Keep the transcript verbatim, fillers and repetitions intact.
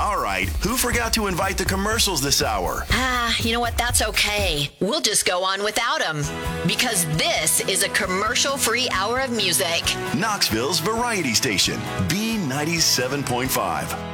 All right, who forgot to invite the commercials this hour? Ah, you know what? That's okay. We'll just go on without them. Because this is a commercial-free hour of music. Knoxville's variety station, B ninety-seven point five.